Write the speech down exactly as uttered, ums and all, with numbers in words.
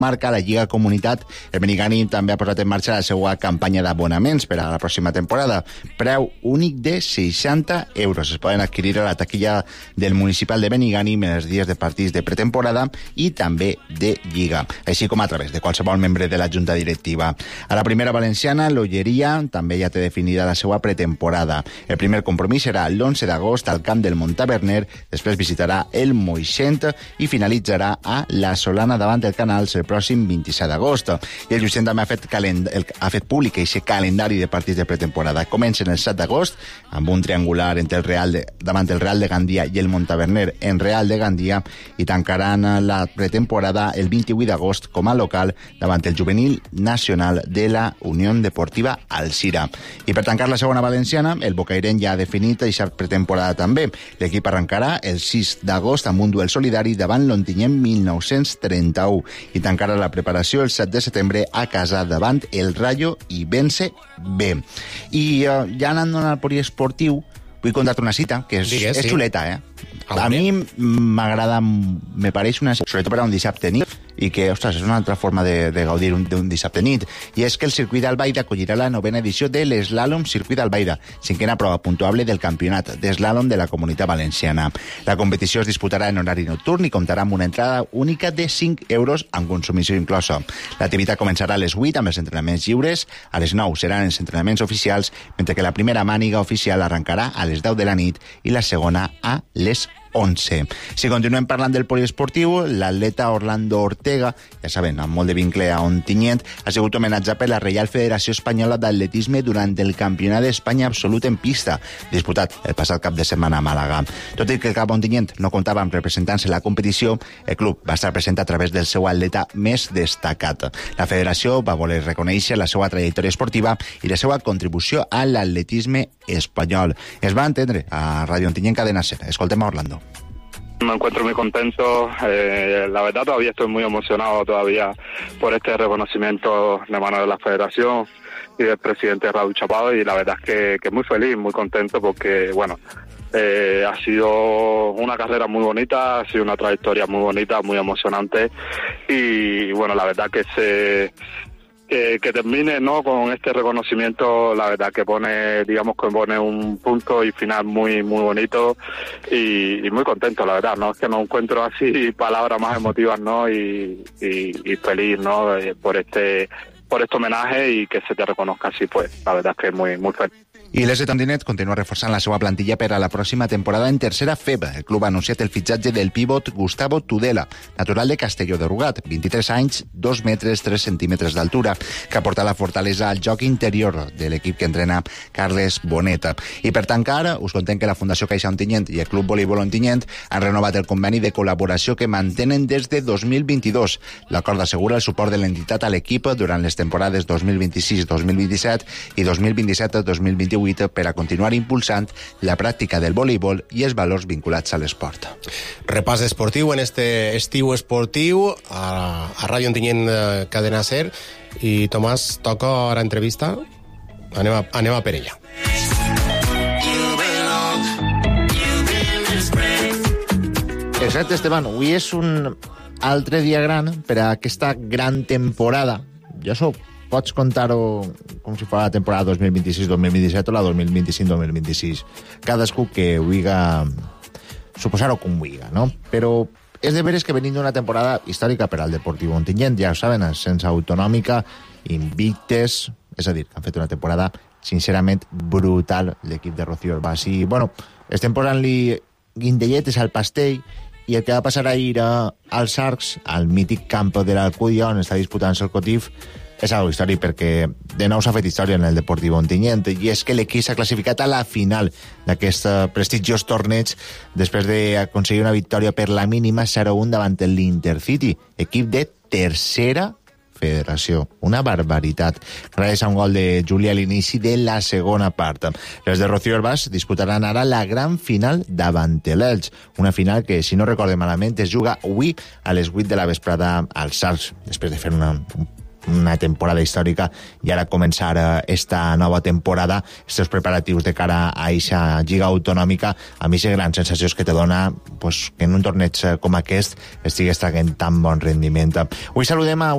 marca la Lliga Comunitat, el Benigànim també ha posat en marxa la seva campanya d'abonaments per a la pròxima temporada. Preu únic de seixanta euros. Es poden adquirir a la taquilla del municipal de Benigànim en els dies de partits de pretemporada i també de Lliga, així com a través de qualsevol membre de la Junta Directiva. A la primera valenciana, l'Olleria també ja té definida la seva pretemporada. El primer compromís serà l'onze d'agost al camp del Montaverner, després visitarà el Moixent i finalitzarà a la Solana davant del Canals el pròxim vint-i-set d'agost. I el Llucent també ha fet, calend... ha fet públic aquest calendari de partits de pretemporada. Comencen el set d'agost amb un triangular entre el Real de... davant el Real de Gandia i el Montaverner en Real de Gandia i tancaran la pretemporada el vint-i-vuit d'agost com a local davant el Juvenil Nacional de la Unió Deportiva Alzira. I per tancar la segona valenciana, el Bocairent ja ha definit aquesta pretemporada també. L'equip arrencarà el sis d'agost amb un duel solidari davant l'Ontinyent mil nou-cents trenta-u i tancarà la preparació el set de setembre a casa davant el Rayo Ibense B. I uh, ja anant al poliesportiu, vull contar-te una cita, que és, Digues, és sí. xuleta, eh? A mi m'agrada, me pareix una... sobretot per a un dissabte nit, i que, ostres, és una altra forma de, de gaudir d'un dissabte nit, i és que el Circuit d'Albaida acollirà la novena edició de l'Eslàlom Circuit d'Albaida, cinquena prova puntuable del campionat d'eslàlom de la Comunitat Valenciana. La competició es disputarà en horari nocturn i comptarà amb una entrada única de cinc euros amb consumició inclosa. L'activitat començarà a les vuit amb els entrenaments lliures, a les nou seran els entrenaments oficials, mentre que la primera màniga oficial arrencarà a les deu de la nit i la segona a les onze. Si continuem parlant del poliesportiu, l'atleta Orlando Ortega, ja saben, amb molt de vincle a Ontinyent, ha sigut homenatjat per la Reial Federació Espanyola d'Atletisme durant el Campionat d'Espanya Absolut en pista, disputat el passat cap de setmana a Màlaga. Tot i que el Cap Ontinyent no comptava amb representants en la competició, el club va estar present a través del seu atleta més destacat. La federació va voler reconèixer la seva trajectòria esportiva i la seva contribució a l'atletisme espanyol. Es va entendre a Radio Ontinyent Cadena Ser. Escoltem a Orlando. Me encuentro muy contento, eh, la verdad todavía estoy muy emocionado todavía por este reconocimiento de mano de la federación y del presidente Raúl Chapado, y la verdad es que, que muy feliz, muy contento porque, bueno, eh, ha sido una carrera muy bonita, ha sido una trayectoria muy bonita, muy emocionante, y bueno, la verdad que se... Que, que termine, ¿no?, con este reconocimiento, la verdad que pone, digamos que pone un punto y final muy muy bonito y, y muy contento, la verdad, ¿no? Es que no encuentro así palabras más emotivas, ¿no? Y, y, y feliz, ¿no?, eh, por este por este homenaje y que se te reconozca así, pues la verdad es que muy muy feliz. I l'S Ontinyent continua reforçant la seva plantilla per a la pròxima temporada en tercera F E B. El club ha anunciat el fitxatge del pívot Gustavo Tudela, natural de Castelló de Rugat, vint-i-tres anys, dos metres, tres centímetres d'altura, que aporta la fortalesa al joc interior de l'equip que entrena Carles Boneta. I per tancar, us contem que la Fundació Caixa Ontinyent i el Club Voleibol Ontinyent han renovat el conveni de col·laboració que mantenen des de dos mil vint-i-dos. L'acord assegura el suport de l'entitat a l'equip durant les temporades dos mil vint-i-sis dos mil vint-i-set i dos mil vint-i-set dos mil vint-i-vuit per a continuar impulsant la pràctica del voleibol i els valors vinculats a l'esport. Repàs esportiu en este estiu esportiu a, a Ràdio Ontinyent Cadena Ser. I Tomàs, toca ara entrevista. Anem a, anem a per ella. Exacte, Esteban. Avui és un altre dia gran per a aquesta gran temporada. Jo soc pots contar-ho com si fos la temporada dos mil vint-i-sis dos mil vint-i-set o la dos mil vint-i-cinc dos mil vint-i-sis. Cadascú que vulga suposar-ho com vulga, no? Però és de veres que venim d'una temporada històrica per al Deportiu Ontinyent, ja ho saben, sense autonòmica, invictes, és a dir, han fet una temporada sincerament brutal l'equip de Rocío Herbàs. I, bueno, estem posant-li guindelletes al pastell i el que va passar ahir als Arcs, al mític camp de l'Alcúdia, on està disputant-se el Cotif, és algo històric perquè de nou s'ha fet història en el Deportiu Ontinyent, i és que l'equip s'ha classificat a la final d'aquest prestigiós torneig després d'aconseguir una victòria per la mínima zero a un davant l'Intercity, equip de tercera federació. Una barbaritat. Gràcies a un gol de Juli a l'inici de la segona part. Les de Rocío Herbàs disputaran ara la gran final davant l'Elx. Una final que, si no recorde malament, es juga avui a les vuit de la vesprada als Arcs, després de fer una una temporada històrica i ara començar esta nova temporada, estos preparatius de cara a eixa lliga autonòmica, a mi és gran sensació que te dona pues, que en un torneig com aquest estigues traient tan bon rendiment. Avui saludem a